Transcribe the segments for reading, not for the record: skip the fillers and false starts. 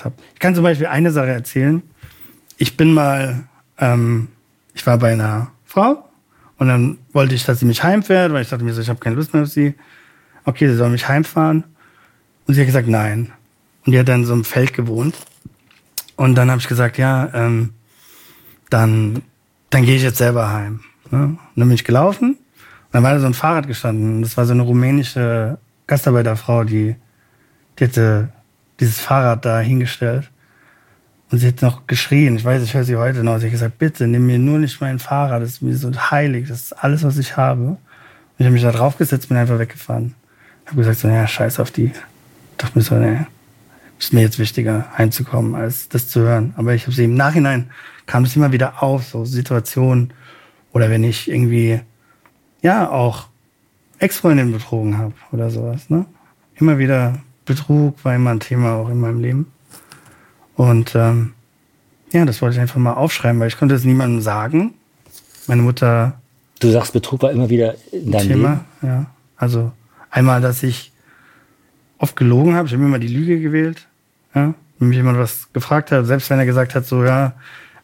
gemacht habe. Ich kann zum Beispiel eine Sache erzählen. Ich bin mal, ich war bei einer Frau und dann wollte ich, dass sie mich heimfährt, weil ich dachte mir so, ich habe keine Lust mehr auf sie. Okay, sie soll mich heimfahren. Und sie hat gesagt, nein. Und die hat dann in so einem Feld gewohnt. Und dann habe ich gesagt, ja, dann gehe ich jetzt selber heim. Ne? Und dann bin ich gelaufen. Und dann war da so ein Fahrrad gestanden. Das war so eine rumänische Gastarbeiterfrau, die hatte dieses Fahrrad da hingestellt. Und sie hat noch geschrien. Ich weiß, ich höre sie heute noch. Sie hat gesagt, bitte, nimm mir nur nicht mein Fahrrad. Das ist mir so heilig. Das ist alles, was ich habe. Und ich habe mich da draufgesetzt, bin einfach weggefahren. Ich habe gesagt, so, ja, scheiß auf die. Ich dachte mir so, nee, ist mir jetzt wichtiger, heimzukommen, als das zu hören. Aber ich habe sie im Nachhinein, kam es immer wieder auf, so Situationen. Oder wenn ich irgendwie, ja, auch Ex-Freundinnen betrogen habe oder sowas, ne? Immer wieder Betrug war immer ein Thema auch in meinem Leben. Und ja, das wollte ich einfach mal aufschreiben, weil ich konnte es niemandem sagen. Meine Mutter... Du sagst, Betrug war immer wieder in deinem Leben? Ja. Also einmal, dass ich oft gelogen habe. Ich habe immer die Lüge gewählt. Ja? Wenn mich jemand was gefragt hat, selbst wenn er gesagt hat, so, ja,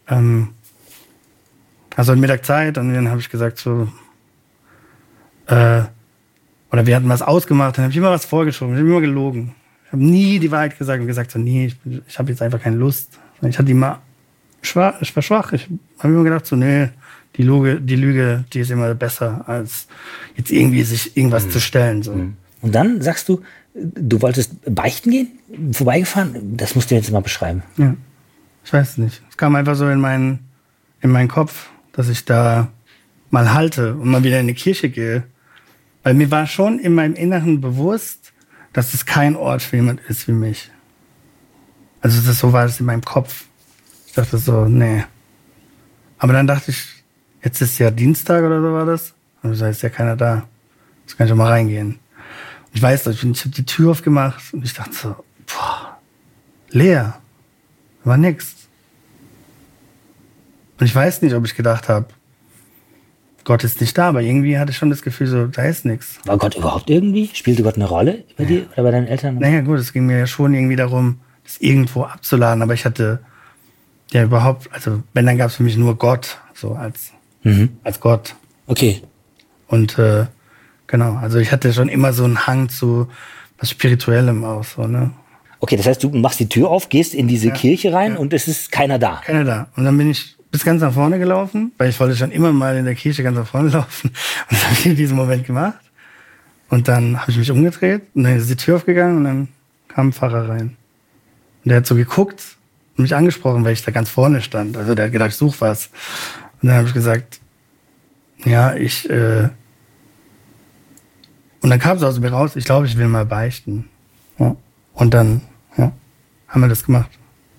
hast du heute Mittag Zeit? Und dann habe ich gesagt, so, oder wir hatten was ausgemacht, dann habe ich immer was vorgeschoben, ich habe immer gelogen. Ich habe nie die Wahrheit gesagt und gesagt, so, nee, ich habe jetzt einfach keine Lust. Ich hatte immer ich war schwach. Ich habe immer gedacht, so, nee, die Lüge, die ist immer besser, als jetzt irgendwie sich irgendwas zu stellen. So. Und dann sagst du, du wolltest beichten gehen? Vorbeigefahren? Das musst du jetzt mal beschreiben. Ja, ich weiß es nicht. Es kam einfach so in meinen Kopf, dass ich da mal halte und mal wieder in die Kirche gehe. Weil mir war schon in meinem Inneren bewusst, dass es kein Ort für jemand ist wie mich. Also so war es in meinem Kopf. Ich dachte so, nee. Aber dann dachte ich, jetzt ist ja Dienstag oder so war das. Und da ist ja keiner da. Jetzt kann ich doch mal reingehen. Und ich weiß, ich habe die Tür aufgemacht und ich dachte so, boah, leer. Da war nix. Und ich weiß nicht, ob ich gedacht habe, Gott ist nicht da, aber irgendwie hatte ich schon das Gefühl, so, da ist nichts. War Gott überhaupt irgendwie? Spielte Gott eine Rolle bei dir oder bei deinen Eltern? Naja, gut, es ging mir ja schon irgendwie darum, das irgendwo abzuladen, aber ich hatte ja überhaupt, also wenn, dann gab es für mich nur Gott, so als Gott. Okay. Und genau, also ich hatte schon immer so einen Hang zu was Spirituellem aus, so, ne? Okay, das heißt, du machst die Tür auf, gehst in diese Kirche rein und es ist keiner da. Keiner da. Und dann bin ich bis ganz nach vorne gelaufen, weil ich wollte schon immer mal in der Kirche ganz nach vorne laufen. Und das habe ich in diesem Moment gemacht. Und dann habe ich mich umgedreht und dann ist die Tür aufgegangen und dann kam ein Pfarrer rein. Und der hat so geguckt und mich angesprochen, weil ich da ganz vorne stand. Also der hat gedacht, ich suche was. Und dann habe ich gesagt, ja, und dann kam es aus mir raus, ich glaube, ich will mal beichten. Ja. Und dann haben wir das gemacht.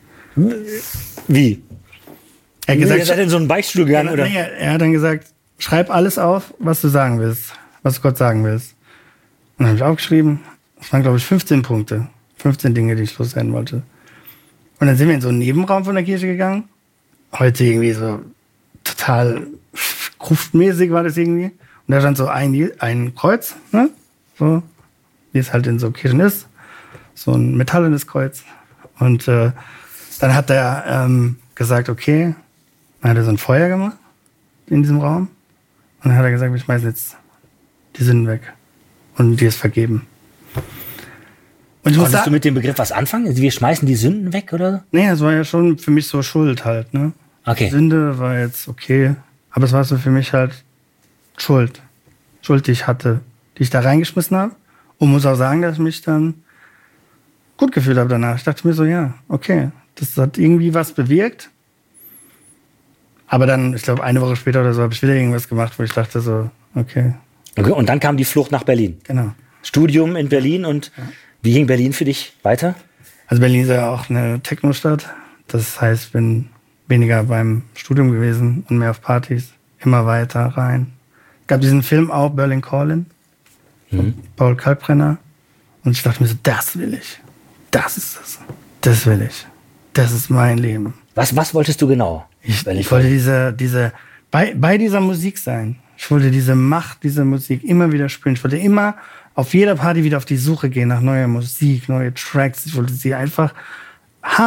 Wie? Er hat gesagt, ihr seid in so einen Beichtstuhl gegangen, oder? Nee, er hat dann gesagt, schreib alles auf, was du sagen willst, was du Gott sagen willst. Und dann habe ich aufgeschrieben, das waren, glaube ich, 15 Punkte. 15 Dinge, die ich loswerden wollte. Und dann sind wir in so einen Nebenraum von der Kirche gegangen. Heute irgendwie so total gruftmäßig war das irgendwie. Und da stand so ein Kreuz, ne? So, wie es halt in so Kirchen ist. So ein metallenes Kreuz. Und dann hat er gesagt, okay, dann hat er so ein Feuer gemacht in diesem Raum. Und dann hat er gesagt, wir schmeißen jetzt die Sünden weg. Und dir ist vergeben. Und ich Konntest du mit dem Begriff was anfangen? Wir schmeißen die Sünden weg, oder? Nee, es war ja schon für mich so Schuld halt, ne? Okay. Sünde war jetzt okay. Aber es war so für mich halt Schuld. Schuld, die ich hatte, die ich da reingeschmissen habe. Und muss auch sagen, dass ich mich dann gut gefühlt habe danach. Ich dachte mir so, ja, okay, das hat irgendwie was bewirkt. Aber dann, ich glaube, eine Woche später oder so, habe ich wieder irgendwas gemacht, wo ich dachte so, okay. Und dann kam die Flucht nach Berlin. Genau. Studium in Berlin und wie ging Berlin für dich weiter? Also Berlin ist ja auch eine Techno-Stadt. Das heißt, ich bin weniger beim Studium gewesen und mehr auf Partys. Immer weiter rein. Es gab diesen Film auch, Berlin Calling, Paul Kalkbrenner. Und ich dachte mir so, das will ich. Das ist es. Das will ich. Das ist mein Leben. Was wolltest du genau? Ich wollte bei dieser Musik sein. Ich wollte diese Macht dieser Musik immer wieder spüren. Ich wollte immer auf jeder Party wieder auf die Suche gehen nach neuer Musik, neue Tracks. Ich wollte sie einfach